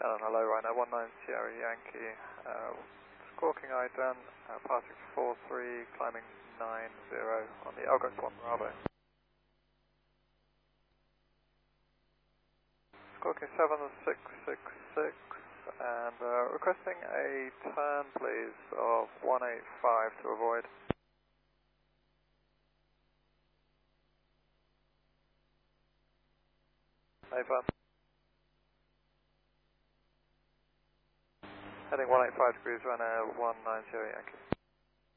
Shannon, hello, Rhino 19 Sierra Yankee, squawking ident, passing 43, climbing 90 on the Algox 1 Bravo. Squawking 7666 and requesting a turn please of 185 to avoid. Over. Heading 185 degrees, runner 190 Yankee.